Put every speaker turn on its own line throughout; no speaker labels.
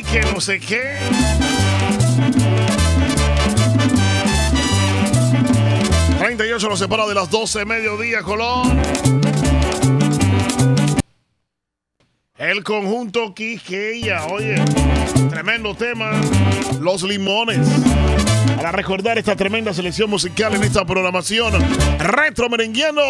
que no sé qué. ...38 nos separa de las 12 mediodía, Colón. El conjunto Quisqueya, oye, tremendo tema, Los Limones. Para recordar esta tremenda selección musical en esta programación Retro Merenguiano.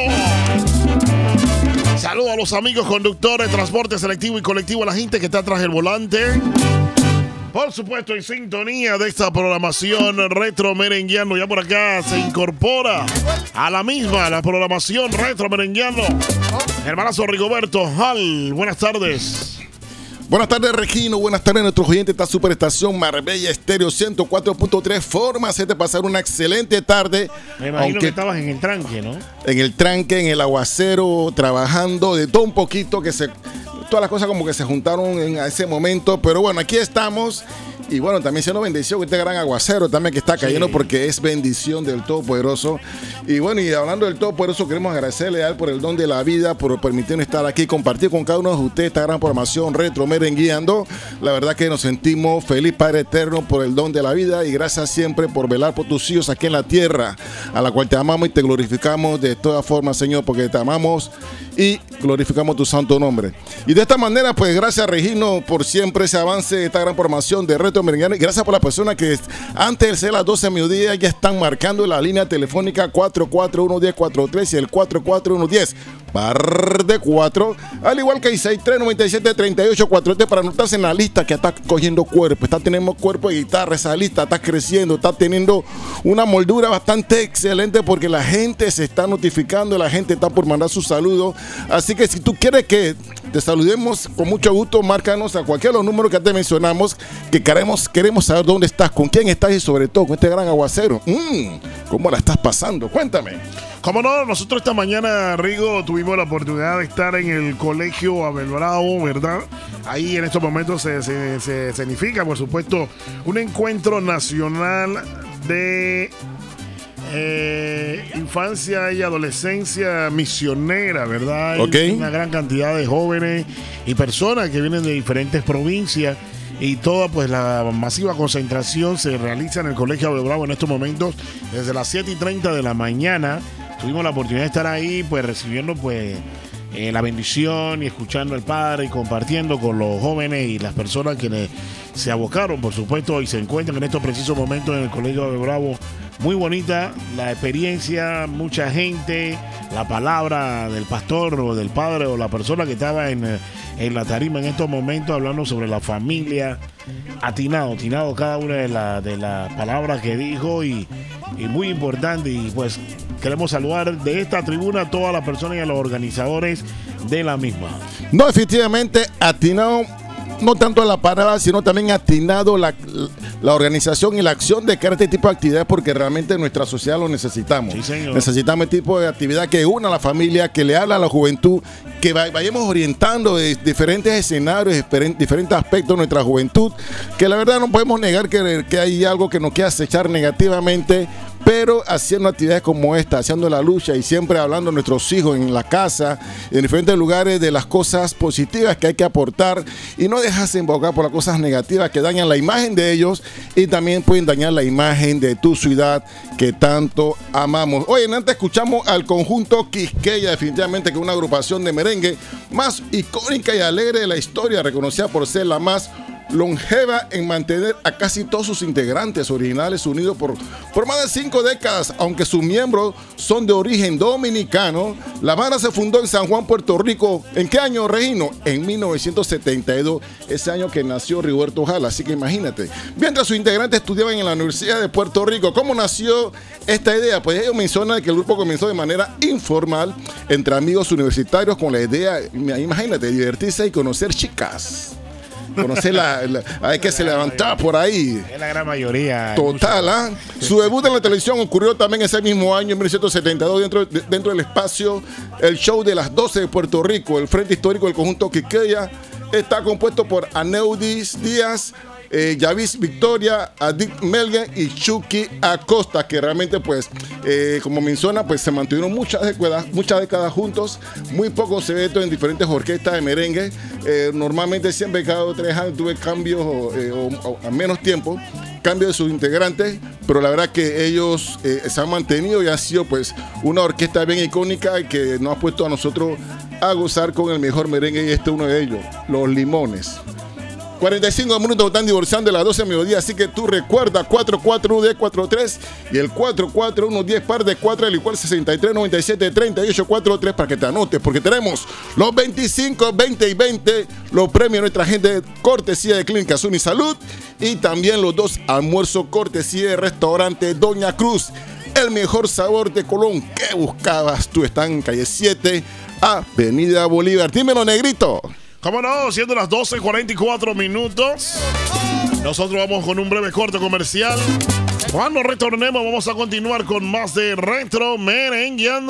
Saludos a los amigos conductores, transporte selectivo y colectivo, a la gente que está tras el volante. Por supuesto, en sintonía de esta programación Retro Merenguiano. Ya por acá se incorpora a la misma la programación Retro Merenguiano. Hermanazo Rigoberto Hall, buenas tardes.
Buenas tardes, Regino. Buenas tardes a nuestros oyentes de esta superestación Marbella Estéreo 104.3. Forma de pasar una excelente tarde.
Me imagino que estabas en el tranque, ¿no?
En el tranque, en el aguacero, trabajando de todo un poquito, todas las cosas como que se juntaron en ese momento. Pero bueno, aquí estamos. Y bueno, también siendo bendición este gran aguacero también que está cayendo, sí, porque es bendición del Todopoderoso. Y bueno, y hablando del Todopoderoso, queremos agradecerle a él por el don de la vida, por permitirnos estar aquí y compartir con cada uno de ustedes esta gran programación Retro Merengueando. La verdad que nos sentimos feliz, Padre Eterno, por el don de la vida, y gracias siempre por velar por tus hijos aquí en la tierra, a la cual te amamos y te glorificamos de todas formas, Señor, porque te amamos y glorificamos tu santo nombre. Y de esta manera, pues gracias, Regino, por siempre ese avance de esta gran programación de Retro Merenguiano. Y gracias por las personas que antes de ser las 12 de mediodía ya están marcando la línea telefónica 441-1043 y el 441-10 par de 4, al igual que el 6397-3843 para anotarse en la lista que está cogiendo cuerpo. Está teniendo cuerpo de guitarra, esa lista está creciendo, está teniendo una moldura bastante excelente porque la gente se está notificando, la gente está por mandar su saludo. Así que si tú quieres que te saludemos, con mucho gusto, márcanos a cualquiera de los números que te mencionamos, que queremos saber dónde estás, con quién estás y sobre todo con este gran aguacero. ¿Cómo la estás pasando? Cuéntame.
Como no, nosotros esta mañana, Rigo, tuvimos la oportunidad de estar en el colegio Abel Bravo, ¿verdad? Ahí en estos momentos se significa, por supuesto, un encuentro nacional de infancia y adolescencia misionera, ¿verdad?
Okay.
Hay una gran cantidad de jóvenes y personas que vienen de diferentes provincias. Y toda pues la masiva concentración se realiza en el Colegio Abel Bravo en estos momentos desde las 7:30 de la mañana. Tuvimos la oportunidad de estar ahí pues recibiendo pues la bendición y escuchando al Padre y compartiendo con los jóvenes y las personas que se abocaron, por supuesto, y se encuentran en estos precisos momentos en el Colegio Abel Bravo. Muy bonita la experiencia, mucha gente, la palabra del pastor o del padre o la persona que estaba en la tarima en estos momentos hablando sobre la familia, atinado cada una de las palabras que dijo y muy importante. Y pues queremos saludar de esta tribuna a todas las personas y a los organizadores de la misma.
No, efectivamente, atinado. No tanto la parada, sino también atinado la organización y la acción de crear este tipo de actividades, porque realmente en nuestra sociedad lo necesitamos.
Sí, señor.
Necesitamos este tipo de actividad que una a la familia, que le habla a la juventud, que vayamos orientando de diferentes escenarios, diferentes aspectos de nuestra juventud, que la verdad no podemos negar que hay algo que nos quiere acechar negativamente, pero haciendo actividades como esta, haciendo la lucha y siempre hablando a nuestros hijos en la casa, en diferentes lugares, de las cosas positivas que hay que aportar y no dejarse embocar por las cosas negativas que dañan la imagen de ellos y también pueden dañar la imagen de tu ciudad que tanto amamos. Oye, antes escuchamos al conjunto Quisqueya, definitivamente que es una agrupación de merengue más icónica y alegre de la historia, reconocida por ser la más longeva en mantener a casi todos sus integrantes originales unidos por más de 5 décadas, aunque sus miembros son de origen dominicano. La banda se fundó en San Juan, Puerto Rico. ¿En qué año, Regino? En 1972, ese año que nació Rigoberto Hall, así que imagínate. Mientras sus integrantes estudiaban en la Universidad de Puerto Rico. ¿Cómo nació esta idea? Pues ellos mencionan que el grupo comenzó de manera informal entre amigos universitarios con la idea, imagínate, divertirse y conocer chicas. Conocer hay que se levantaba por ahí.
Es la gran mayoría.
Total, ¿ah? Su debut en la televisión ocurrió también ese mismo año, en 1972, dentro del espacio El Show de las 12 de Puerto Rico. El frente histórico del conjunto Quisqueya está compuesto por Aneudis Díaz, Yavis Victoria, Adit Melgen y Chucky Acosta, que realmente pues como menciona, pues se mantuvieron muchas décadas juntos. Muy poco se ve esto en diferentes orquestas de merengue. Normalmente siempre cada 3 años tuve cambios o a menos tiempo, cambio de sus integrantes, pero la verdad que ellos se han mantenido y ha sido pues una orquesta bien icónica y que nos ha puesto a nosotros a gozar con el mejor merengue, y este es uno de ellos, Los Limones. 45 minutos están divorciando de las 12 de mediodía, así que tú recuerda 441-1043 y el 441-10 par de 4, al igual 6397-3843 para que te anotes, porque tenemos los 25, 20 y 20, los premios de nuestra gente cortesía de Clínica Suni Salud, y también los 2 almuerzos cortesía de restaurante Doña Cruz, el mejor sabor de Colón. ¿Qué buscabas tú? Están en calle 7, Avenida Bolívar. Dímelo, negrito.
¿Cómo no? Siendo las 12:44 minutos. Nosotros vamos con un breve corte comercial. Cuando retornemos vamos a continuar con más de Retro Merengueando.